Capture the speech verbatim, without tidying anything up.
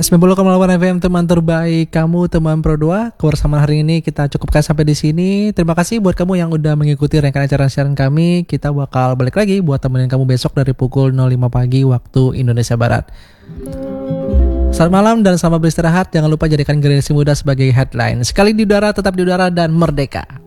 sembilan puluh koma delapan F M, teman terbaik kamu, teman Pro dua. Kebersamaan hari ini kita cukupkan sampai di sini. Terima kasih buat kamu yang udah mengikuti rangkaian acara siaran kami. Kita bakal balik lagi buat temenin kamu besok dari pukul nol lima pagi waktu Indonesia Barat. Selamat malam dan selamat beristirahat. Jangan lupa jadikan generasi muda sebagai headline. Sekali di udara, tetap di udara dan merdeka.